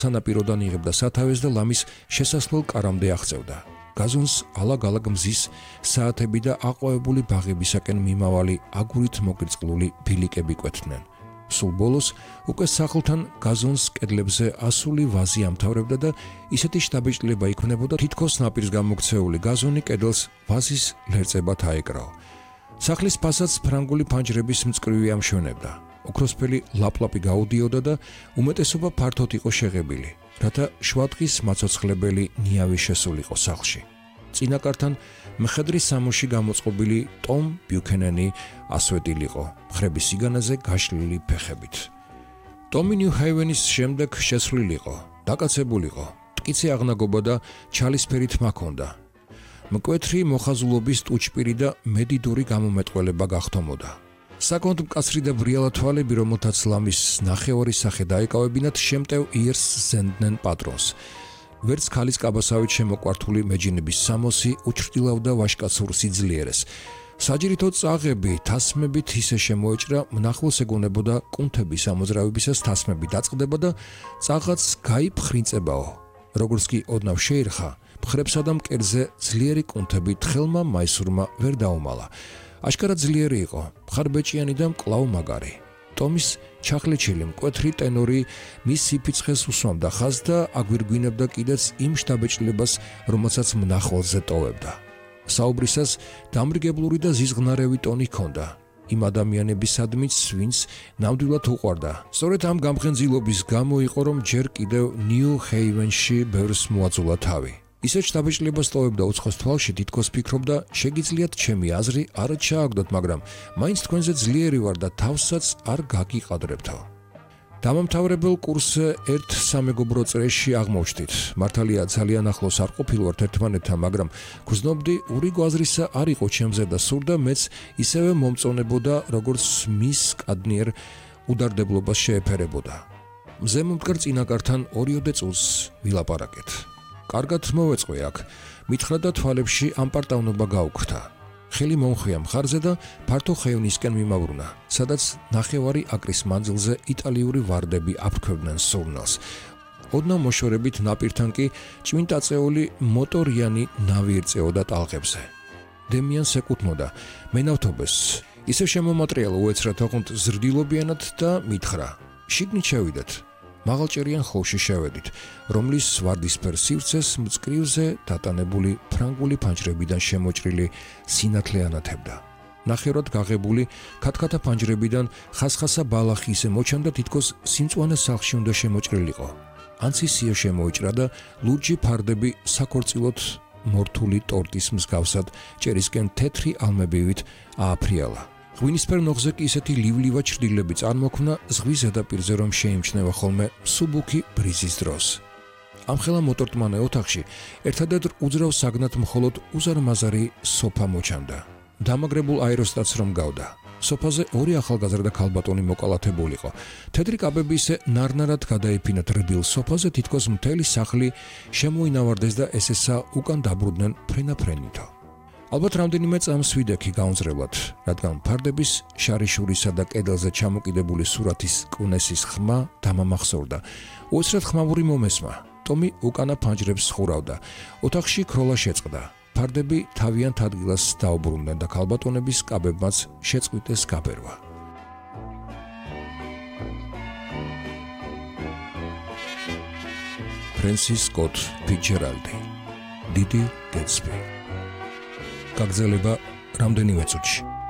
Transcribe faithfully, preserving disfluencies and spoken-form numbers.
სანაპიროდან იღებდა სათავეს და ლამის შესასვლელ კარამდე აღწევდა. გაზონს ალაგ-ალაგ მზის საათები და აყვავებული ბაღებისაკენ მიმავალი აგურით მოკირწყლული ბილიკები კვეთდნენ. სულ ბოლოს უკვე სახლთან გაზონს კედლებზე ასული ვაზი ამთავრებდა და ისეთი შთაბეჭდილება იქმნებოდა, თითქოს ნაპირს გამოქცეული გაზონი კედელს ვაზის ლერწებად აეკრაო. სახლის ფასადს ფრანგული ფანჯრების მწკრივი ამშვენებდა. ოქროსფერი ლაპლაპი გაუდიოდა და უმეტესობა ფართოდ იყო შეღებილი, რათა შვადღის მაცოცხლებელი ნიავი შესულიყო სახლში. წინაკართან მხედრის სამოში გამოწყობილი ტომ ბიუქენენი ასვეტილიყო, მხრების სიგანაზე გაშლილი ფეხებით. ტომი ნიუ-ჰეივენის შემდეგ შეცვლილიყო, დაკაცებულიყო, მტკიცე აღნაგობა და ჩალისფერი თმა ჰქონდა. მკვეთრი მოხაზულობის ტუჩპირი და მედიდური გამომეტყველება გახთომოდა. საკონტ მკაცრი და ბრიალა თვალები, რომელთაც ლამის ნახევარი სახე დაეკავებინათ, შემტევ იერს ზენდნენ პატრონს. ვერც ქალის კაბასავით შემოკვართული მეჯინების სამოსი უჩრდილავდა ვაჟკაცურ სიძლიერეს. საჯირითო წაღები თასმებით ისე შემოეჭრა, მნახველს ეგონებოდა კუნთების ამოძრავებისას თასმები დაწყდება და წაღაც გაიფხრინწებაო. როგორც კი ოდნავ შეირხა, მხრებსა და მკერდზე ძლიერი კუნთები თხელმა მაისურმა ვერ დაუმალა. აშკარად ძლიერი იყო, მხარბეჭიანი და მკლავ მაგარი. ტომის ჩახლეჩილი მკვეთრი ტენორი მის სიფიცხეს უსვამდა ხაზს და აგვირგვინებდა კიდეც იმ შთაბეჭდილებას, რომელსაც მნახველზე ტოვებდა. საუბრისას დამრიგებლური და ზიზღნარევი ტონი ჰქონდა. იმ ადამიანებისადმიც, ვინც ნამდვილად უყვარდა. სწორედ ამ გამხენძილობის გამო იყო, რომ ჯერ კიდევ ნიუ-ჰეივენში ბევრს მოაძულა თავი. ისეთ შთაბეჭდილებას ტოვებდა უცხოს თვალში, თითქოს ფიქრობდა, შეგიძლიათ ჩემი აზრი არ ჩააგდოთ, მაგრამ მაინც თქვენზე ძლიერი ვარ და თავსაც არ გაგიყადრებთო. დამამთავრებელ კურსს ერთ სამეგობრო წრეში აღმოჩნდით. მართალია ძალიან ახლოს არ ყოფილვართ ერთმანეთთან, მაგრამ გრძნობდი ურიგო აზრისა არ იყო ჩემზე და სურდა მეც ისევე მომწონებოდა, როგორც მის კადნიერ უდარდებლობას შეეფერებოდა. მზემ მდგარ წინაკართან ორიოდე წუთს ვილაპარაკეთ. კარგად მოვეწყვე აქ, მითხრა და თვალებში ამპარტავნობა გაუქმდა. ხელი მომხვია მხარზე და ფართო ხევნისკენ მიმავრუნა, სადაც ნახევარი აკრის მანძილზე იტალიური ვარდები აფრქვევდნენ სურნელს. ოდნავ მოშორებით ნაპირთან კი ჭვინტაწეული მოტორიანი ნავი ერწეოდა ტალღებზე. დემიანს ეკუთვნოდა, მენავთობეს, ისევ შემომატრიალა უეცრად ოღონდ ზრდილობიანად და მითხრა, შიგნით შევიდეთ. მაღალჭერიან ხოვში შევედით, რომლის ვარდისფერ სივრცეს მწკრივზე დატანებული ფრანგული ფანჯრებიდან შემოჭრილი სინათლე ანათებდა. ნახევრად გაღებული ქათქათა ფანჯრებიდან ხასხასა ბალახი ისე მოჩანდა, თითქოს სიმწვანე სახლში უნდა შემოჭრილიყო. ანცი სიო შემოიჭრა და ლურჯი ფარდები საქორწილოდ მორთული ტორტის მსგავსად ჭერისკენ თეთრი ალმებივით ააფრიალა. ღვინისფერ ნოხზე კი ისეთი ლივლივა ჩრდილები წარმოქმნა ზღვის ზედაპირზე, რომ შეიმჩნევა ხოლმე სუბუქი ბრიზის დროს. ამხელა მოტორტმანე ოთახში ერთადერთ უძრავ საგნად მხოლოდ უზარმაზარი სოფა მოჩანდა. დამაგრებულ აეროსტატს რომ გავდა. სოფაზე ორი ახალგაზრდა ქალბატონი მოკალათებულიყო. თეთრი კაბები ისე ნარნარად გადაიფინათ რბილ სოფაზე, თითქოს მთელი სახლი შემოინავარდეს და ესესა უკან დაბრუნდნენ ფრენაფრენითო. ალბათ რამდენიმე წამს ვიდექი გაუნձრებლად, რადგან ფარდების შარიშურისა და კედელზე ჩამოკიდებული სურათის კვნესის ხმა დამამახსოვრდა. უეცრად ხმავური მომესმა. ტომი უკანა ფანჯრებს ხურავდა. ოთახში ქროლა შეწყდა. ფარდები თავიანთ ადგილას დაუბრუნდნენ და ქალბატონების კაბებმაც შეწყვიტეს გაბერვა. ფრენსის სკოტ ფიცჯერალდი, დიდი გეტსბი. გაგრძელება რამდენიმე წუთში.